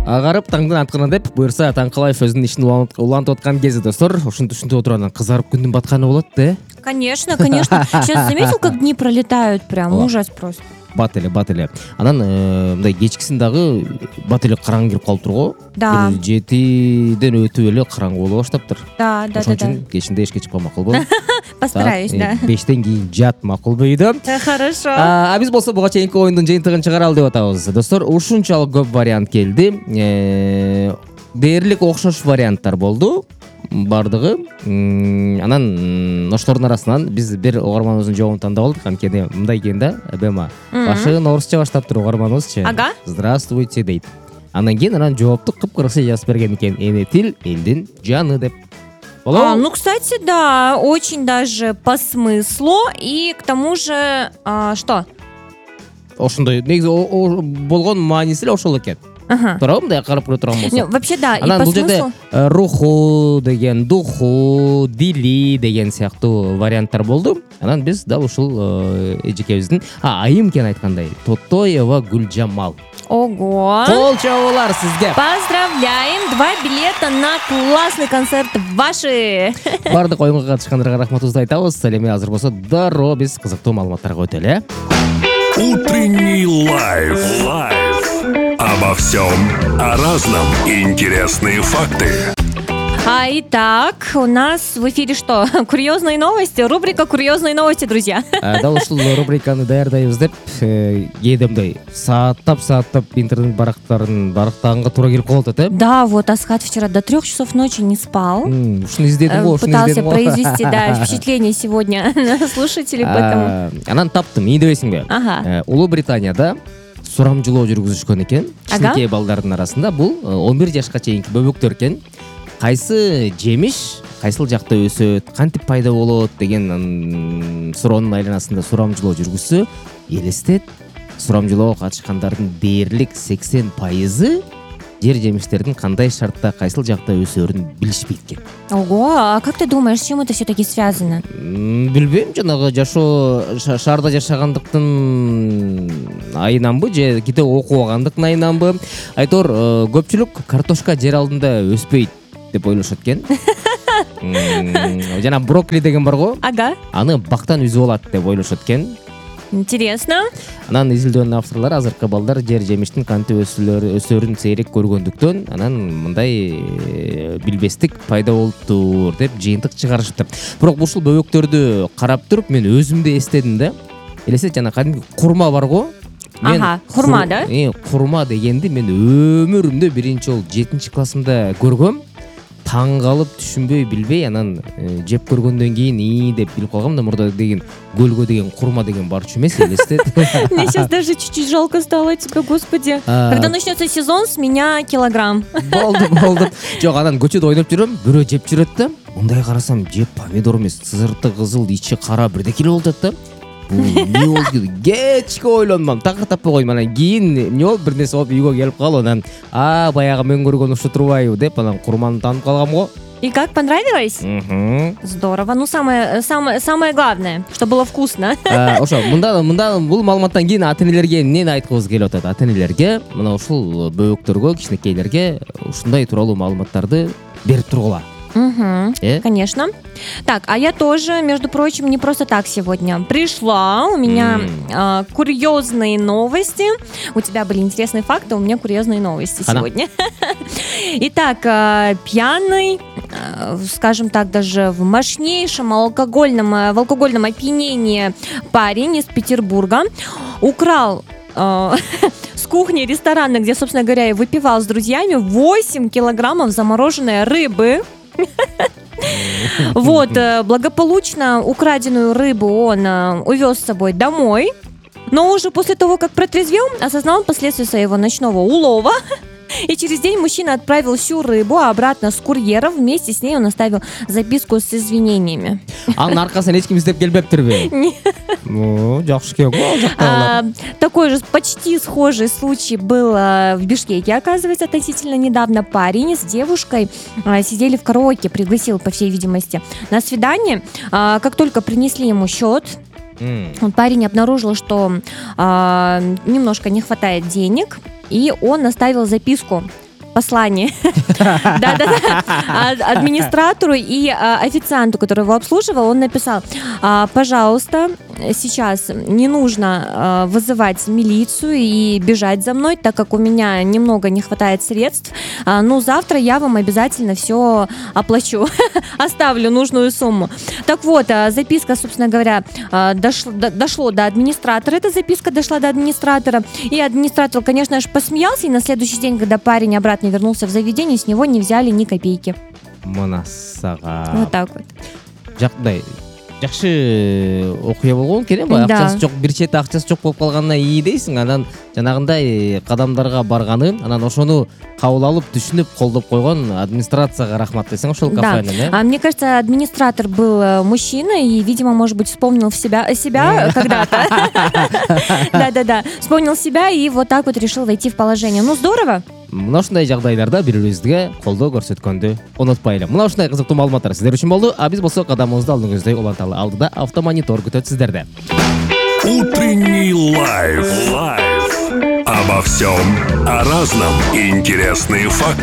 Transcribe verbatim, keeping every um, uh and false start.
агарып таңдан аткана деп буюрса Таңкылаев өзүнүн ишин улантып аткан кези достор, ушинтип ушинтип отуруп кызарып күндүн батканы болот да. Конечно, конечно. Сейчас заметил, как дни пролетают прям, ужас просто. Бат эле, бат эле. Анан мындай кечкисин дагы бат эле караңгы кирип калыптыр го. Да. жетиден өтүп эле караңгы боло баштаптыр. Да, да, да. Ошон үчүн кечинде эшикке чыкпай макул болот. Постараюсь, да. бештен кийин жат макулбу үйдө. Хорошо. А биз болсо буга чейинки оюндун жыйынтыгын чыгаралы деп атабыз. Достор, ушунчалык көп вариант келди. Дээрлик окшош варианттар болду. Бардыгы. Анан ошолордун арасынан биз бир угарманыбыздын жообун тандап алдык. Анткени мындай экен да, Бема. Башын орусча баштаптыр угарманыбызчы. Ага. Здравствуйте дейт. Анан кийин анан жоопту кыпкыргызча жазып берген экен. Эне тил элдин жаны деп. А, ну, кстати, да, очень даже по смыслу. И к тому же, а, что? Ошондой негизи болгон мааниси эле ошол экен. Ага. Туурабы, мындай карап көрө турган болсок. Вообще, да, и анан по бул жерде смыслу. руху деген, духу, дили деген сыяктуу варианттар болду. Анан биз дал ушул эжекебиздин айым экен айткандай, Тотоева Гүлжамал. Ого! Кол чабуулар сизге. Поздравляем! Два билета на классный концерт ваши! Бардык оюнга катышкандарга рахматыбызды айтабыз. Ал эми азыр болсо дароо биз кызыктуу маалыматтарга өтөлү. Утренний лайф. Лайф. Обо всем, о разном. Интересные факты. А итак, у нас в эфире что? Курьезные новости? Рубрика «Курьезные новости», друзья. Дал ушул рубриканы даярдайбыз деп кээде мындай сааттап-сааттап интернет барактарын барактаганга туура келип калып атат, э? Да, вот Асхат вчера до трех часов ночи не спал. Ушуну издедим го, ушуну Пытался издедим го. произвести, да, впечатление сегодня на слушателей, поэтому... Анан таптым, эмне дебесиңби? Ага. Улуу Британияда сурамжылоо жүргүзүшкөн экен. Ага. Кичинекей балдардын арасында бул он бир жашка чейинки бөбөктөр экен. Кайсы жемиш кайсыл жакта өсөт, кантип пайда болот деген суроонун айланасында сурамжылоо жүргүзсө, элестет, сурамжылоого катышкандардын дээрлик сексен пайызы жер жемиштердин кандай шартта кайсыл жакта өсөрүн билишпейт экен. Ого, а как ты думаешь, с чем это все-таки связано? Билбейм, жанагы жашоо шаарда жашагандыктын айынан же ките окубагандыктын айынан айтор көпчүлүк картошка жер алдында өспөйт деп ойлошот экен. Жана брокколи деген бар го. Ага. Аны бактан үзүп алат деп ойлошот экен. Интересно. Анан изилдөөнүн авторлору азыркы балдар жер жемиштин кантип өсөрүн сейрек көргөндүктөн анан мындай билбестик пайда болуптур деп жыйынтык чыгарышыптыр. Бирок ушул бөбөктөрдү карап туруп мен өзүм да эстедим да. Элестет, жана кадимки курма бар го. Ага, курма, да? Э, курма дегенди мен өмүрүмдө биринчи жолу жетинчи классымда көргөм. Таң калып, түшүнбөй, билбей, анан жеп көргөндөн кийин ии деп билип калгам да, мурда деген көлгө деген курма деген барчу эмес, элестет. Мне сейчас даже чуть-чуть жалко стало тебя, господи. Когда начнется сезон, с меня килограмм. Болду, болду. Жок, анан көчөдө ойноп жүрөм, бирөө жеп жүрөт да. Мындай карасам, жеп помидор эмес, сырты кызыл, ичи кара бирдекеле болуп атат да. Не болду? Кечке ойлонмам, такыр таппай койдум. Анан кийин эмне болуп, бир нерсе болуп үйгө келип калып, анан а баягы мен көргөн ушу турбайбы деп анан курманы таанып калгам го. И как, понравилось? Здорово. Ну, самое, самое, самое главное, что было вкусно. Ошо, мында мында бул маалыматтан кийин ата-энелерге эмнени айткыбыз келип атат? Ата-энелерге мына ушул бөбөктөргө, кичинекейлерге ушундай тууралуу маалыматтарды берип тургула. Угу, э? Конечно. Так, а я тоже, между прочим, не просто так сегодня пришла. У меня mm. э, курьезные новости. У тебя были интересные факты, у меня курьезные новости Она. сегодня. Итак, э, пьяный, э, скажем так, даже в мощнейшем алкогольном, э, в алкогольном опьянении парень из Петербурга украл э, с кухни ресторана, где, собственно говоря, и выпивал с друзьями, восемь килограммов замороженной рыбы. Вот, благополучно украденную рыбу он увез с собой домой, но уже после того, как протрезвел, осознал последствия своего ночного улова. И через день мужчина отправил всю рыбу обратно с курьером. Вместе с ней он оставил записку с извинениями. Анын аркасынан эч ким издеп келбептирби? Ну, жакшы экен го. Такой же почти схожий случай был в Бишкеке, оказывается, относительно недавно. Парень с девушкой сидели в караоке, пригласил, по всей видимости, на свидание. Как только принесли ему счет, Mm. парень обнаружил, что а, немножко не хватает денег, и он оставил записку послание. Да-да-да. Администратору и официанту, который его обслуживал, он написал: пожалуйста, сейчас не нужно вызывать милицию и бежать за мной, так как у меня немного не хватает средств. Ну, завтра я вам обязательно все оплачу, оставлю нужную сумму. Так вот, записка, собственно говоря, дошло, дошло до администратора, эта записка дошла до администратора, и администратор, конечно же, посмеялся, и на следующий день, когда парень обратно вернулся в заведение, с него не взяли ни копейки. Монасаға. Вот так вот. Жақтай, жақсы оқия болған керек, бай ақшасы жоқ, бір шеті ақшасы жоқ болып қалғанына ие дейсің, анан жанағындай қадамдарға барғанын, анан ошону қабыл алып, түсініп, қолдап қойған администрацияға рахмат дейсің ошол кафенің. Да, а мне кажется, администратор был мужчина и, видимо, может быть, вспомнил себя, себя когда-то. Да-да-да, вспомнил себя и вот так вот решил войти в положение. Ну, здорово. Мына ушундай жагдайларда бири-бирибизге колдоо көрсөткөндү унутпайлы. Мына ушундай кызыктуу маалыматтар сиздер үчүн болду. А биз болсо кадамыбызды алдыңыздай уланталы. Алдыда автомонитор күтөт сиздерде. Утренний лайф. Лайф. Обо всем, о разном. Интересные факты.